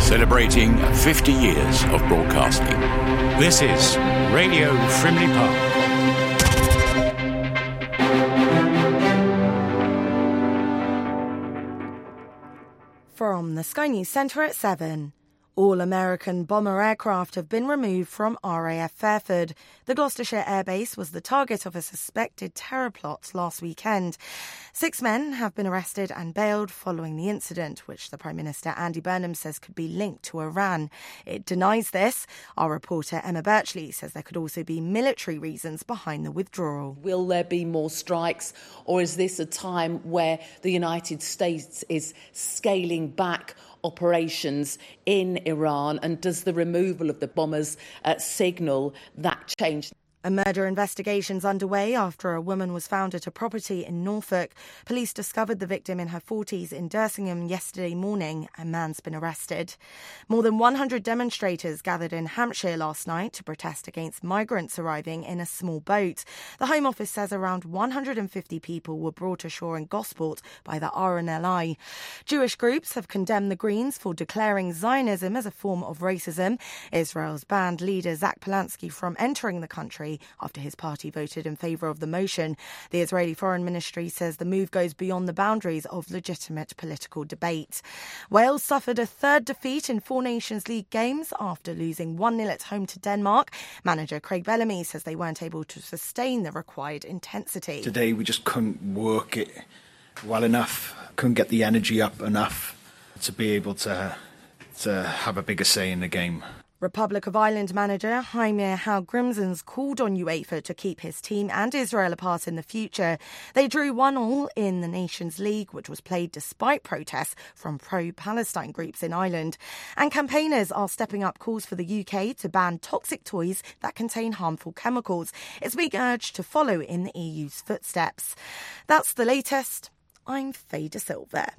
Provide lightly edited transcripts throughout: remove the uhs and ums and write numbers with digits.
celebrating 50 years of broadcasting. This is Radio Frimley Park. From the Sky News Centre at 7. All American bomber aircraft have been removed from RAF Fairford. The Gloucestershire Air Base was the target of a suspected terror plot last weekend. 6 men have been arrested and bailed following the incident, which the Prime Minister Andy Burnham says could be linked to Iran. It denies this. Our reporter Emma Birchley says there could also be military reasons behind the withdrawal. Will there be more strikes, or is this a time where the United States is scaling back operations in Iran, and does the removal of the bombers signal that change? A murder investigation's underway after a woman was found at a property in Norfolk. Police discovered the victim in her 40s in Dersingham yesterday morning. A man's been arrested. More than 100 demonstrators gathered in Hampshire last night to protest against migrants arriving in a small boat. The Home Office says around 150 people were brought ashore in Gosport by the RNLI. Jewish groups have condemned the Greens for declaring Zionism as a form of racism. Israel's banned leader Zach Polanski from entering the country after his party voted in favour of the motion. The Israeli Foreign Ministry says the move goes beyond the boundaries of legitimate political debate. Wales suffered a third defeat in Four Nations League games after losing 1-0 at home to Denmark. Manager Craig Bellamy says they weren't able to sustain the required intensity. Today we just couldn't work it well enough, couldn't get the energy up enough to be able to have a bigger say in the game. Republic of Ireland manager Jaime Hal-Grimson's called on UEFA to keep his team and Israel apart in the future. They drew 1-1 in the Nations League, which was played despite protests from pro-Palestine groups in Ireland. And campaigners are stepping up calls for the UK to ban toxic toys that contain harmful chemicals. It's being urged to follow in the EU's footsteps. That's the latest. I'm Faye De Silva.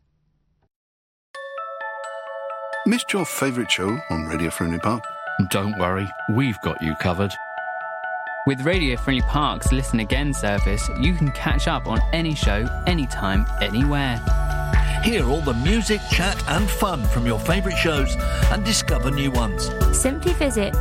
Missed your favourite show on Radio Frimley Park? Don't worry, we've got you covered. With Radio Frimley Park's Listen Again service, you can catch up on any show, anytime, anywhere. Hear all the music, chat and fun from your favourite shows and discover new ones. Simply visit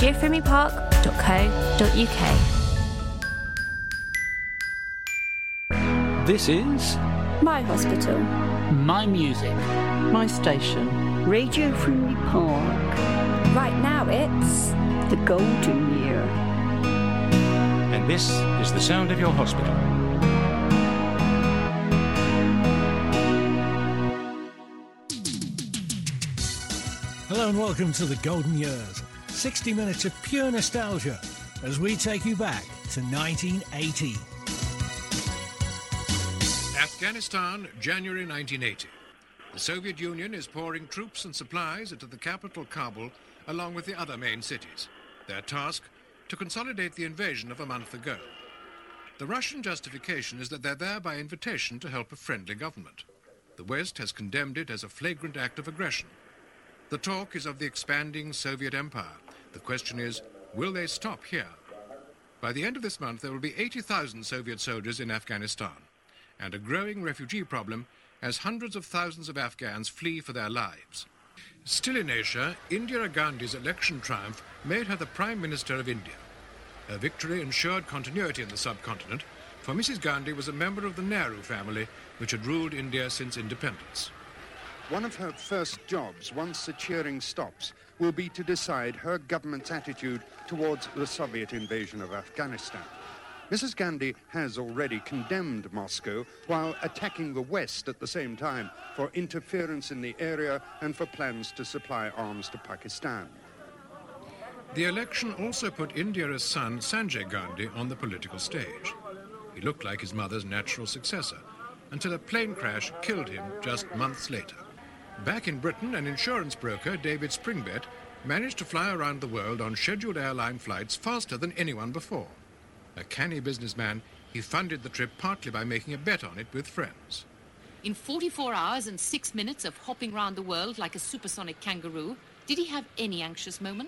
radiofrimleypark.co.uk. This is My Hospital. My Music. My Station. Radio Frimley Park. Right now it's the golden year. And this is the sound of your hospital. Hello and welcome to the Golden Years. 60 minutes of pure nostalgia as we take you back to 1980. Afghanistan, January 1980. The Soviet Union is pouring troops and supplies into the capital, Kabul, along with the other main cities. Their task, to consolidate the invasion of a month ago. The Russian justification is that they're there by invitation to help a friendly government. The West has condemned it as a flagrant act of aggression. The talk is of the expanding Soviet Empire. The question is, will they stop here? By the end of this month, there will be 80,000 Soviet soldiers in Afghanistan, and a growing refugee problem as hundreds of thousands of Afghans flee for their lives. Still in Asia, Indira Gandhi's election triumph made her the Prime Minister of India. Her victory ensured continuity in the subcontinent, for Mrs. Gandhi was a member of the Nehru family, which had ruled India since independence. One of her first jobs, once the cheering stops, will be to decide her government's attitude towards the Soviet invasion of Afghanistan. Mrs. Gandhi has already condemned Moscow while attacking the West at the same time for interference in the area and for plans to supply arms to Pakistan. The election also put Indira's son, Sanjay Gandhi, on the political stage. He looked like his mother's natural successor, until a plane crash killed him just months later. Back in Britain, an insurance broker, David Springbett, managed to fly around the world on scheduled airline flights faster than anyone before. A canny businessman, he funded the trip partly by making a bet on it with friends. In 44 hours and 6 minutes of hopping around the world like a supersonic kangaroo, did he have any anxious moments?